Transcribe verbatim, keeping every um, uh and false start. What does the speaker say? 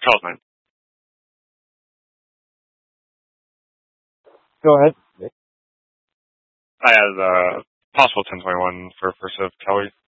Charles nine. Go ahead. I had uh, possible ten twenty-one for for Civ Kelly.